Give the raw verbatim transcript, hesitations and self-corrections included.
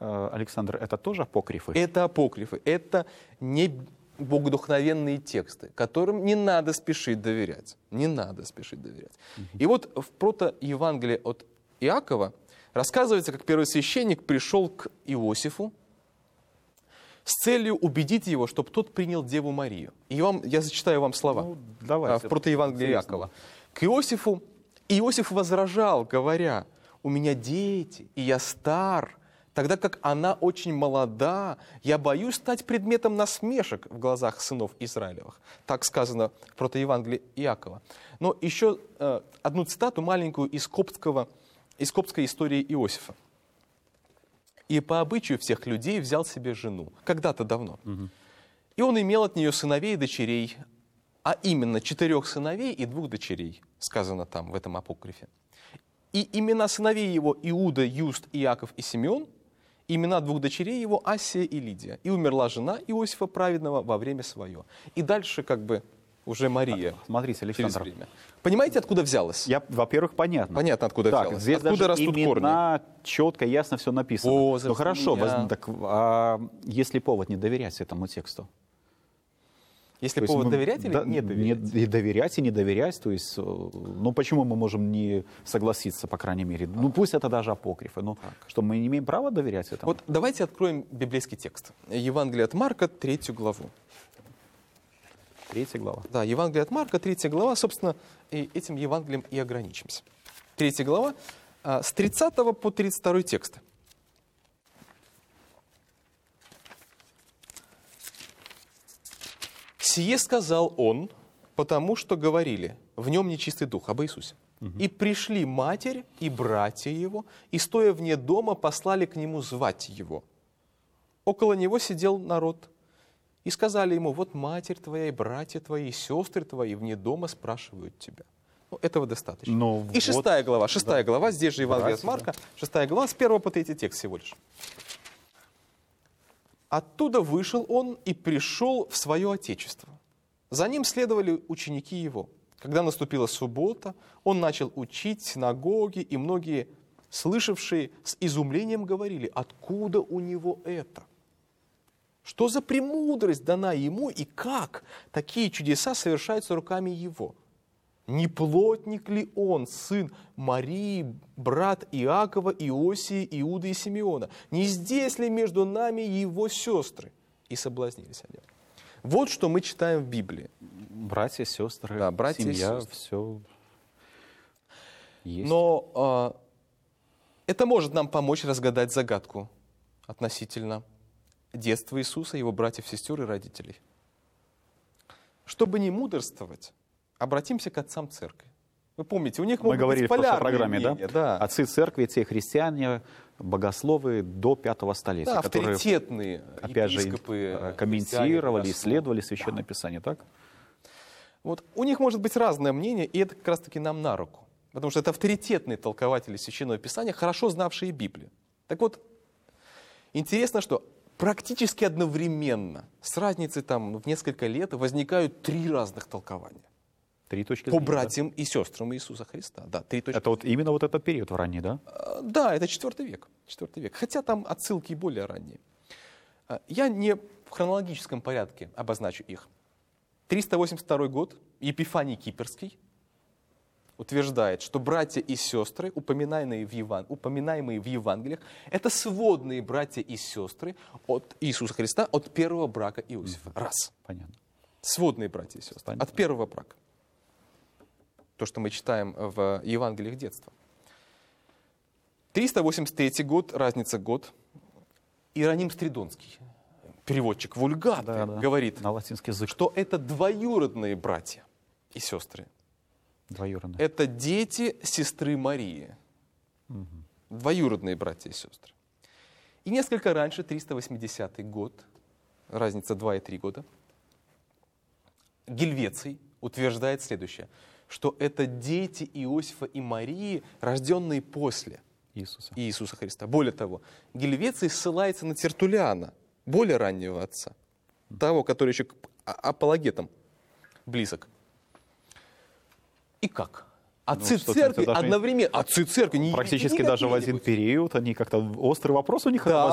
Александр, это тоже апокрифы? Это апокрифы. Это не богодухновенные тексты, которым не надо спешить доверять. Не надо спешить доверять. Угу. И вот в прото-евангелии от Иакова рассказывается, как первосвященник пришел к Иосифу с целью убедить его, чтобы тот принял Деву Марию. И вам, я зачитаю вам слова ну, давайте, в прото-евангелии Иакова. К Иосифу Иосиф возражал, говоря: «У меня дети, и я стар, тогда как она очень молода, я боюсь стать предметом насмешек в глазах сынов Израилевых». Так сказано в прото-евангелии Иакова. Но еще э, одну цитату маленькую из, коптского, из коптской истории Иосифа. «И по обычаю всех людей взял себе жену». Когда-то давно. Угу. «И он имел от нее сыновей и дочерей, а именно четырех сыновей и двух дочерей», сказано там, в этом апокрифе. «И имена сыновей его Иуда, Юст, Иаков и Симеон, имена двух дочерей его Асия и Лидия. И умерла жена Иосифа праведного во время свое». И дальше как бы уже Мария. А, смотрите, Александр. Время. Понимаете, откуда взялось? Я, во-первых, понятно. Понятно, откуда так, взялось. Здесь откуда даже растут имена, корни. четко, ясно все написано. Возраст, ну хорошо, меня. воз... так, а если повод не доверять этому тексту? Если то повод мы, доверять или да, не доверять? Не, и доверять, и не доверять. То есть, ну почему мы можем не согласиться, по крайней мере? Ну пусть это даже апокрифы, но так. Что мы не имеем права доверять этому? Вот давайте откроем библейский текст. Евангелие от Марка, третью главу. Третья глава. Да, Евангелие от Марка, третья глава. Собственно, и этим Евангелием и ограничимся. Третья глава, с тридцатого по тридцать второй текст. «Сие сказал он, потому что говорили, в нем нечистый дух», об Иисусе. Угу. «И пришли матерь и братья его, и, стоя вне дома, послали к нему звать его. Около него сидел народ, и сказали ему: вот матерь твоя, и братья твои, и сестры твои вне дома спрашивают тебя». Ну, этого достаточно. Но и вот, шестая глава, шестая да. глава, здесь же Евангелие от Марка, да. шестая глава, с первого по третий текст всего лишь. «Оттуда вышел он и пришел в свое отечество. За ним следовали ученики его. Когда наступила суббота, он начал учить в синагоге, и многие, слышавшие, с изумлением говорили: откуда у него это? Что за премудрость дана ему, и как такие чудеса совершаются руками его? Не плотник ли он, сын Марии, брат Иакова, Иосии, Иуды и Симеона? Не здесь ли между нами его сестры?» И соблазнились они. Вот что мы читаем в Библии. Братья, сестры, да, братья, семья, сестры. все есть. Но э, это может нам помочь разгадать загадку относительно детства Иисуса, его братьев, сестер и родителей. Чтобы не мудрствовать, обратимся к отцам церкви. Вы помните, у них могут Мы говорили быть полярные в программе, мнения, да? да? Отцы церкви, те христиане, богословы до пятого столетия, да, которые, авторитетные опять же, епископы, комментировали, христиане, исследовали Священное да. Писание, так? Вот у них может быть разное мнение, и это как раз-таки нам на руку. Потому что это авторитетные толкователи Священного Писания, хорошо знавшие Библию. Так вот, интересно, что практически одновременно, с разницей там в несколько лет, возникают три разных толкования. Три точки По зрения, братьям да? и сестрам Иисуса Христа. Да, три точки. Это вот именно вот этот период в ранний, да? Да, это четвертый век. Четвертый век. Хотя там отсылки более ранние. Я не в хронологическом порядке обозначу их. триста восемьдесят второй год, Епифаний Кипрский утверждает, что братья и сестры, упоминаемые в, Еван... упоминаемые в Евангелиях, это сводные братья и сестры от Иисуса Христа от первого брака Иосифа. Раз. Понятно. Сводные братья и сестры. Понятно. От первого брака. То, что мы читаем в Евангелиях детства. триста восемьдесят третий год, разница год. Иероним Стридонский, переводчик Вульгаты, да, да. говорит, на латинский язык, что это двоюродные братья и сестры. Двоюродные. Это дети сестры Марии. Угу. Двоюродные братья и сестры. И несколько раньше, триста восьмидесятый год, разница два и три года, Гельвеций утверждает следующее, что это дети Иосифа и Марии, рожденные после Иисуса, Иисуса Христа. Более того, Гельвеций ссылается на Тертуллиана, более раннего отца, того, который еще к апологетам близок. И как? Отцы ну, церкви одновременно, отцы церкви не практически даже в один период, они как-то острый вопрос у них да,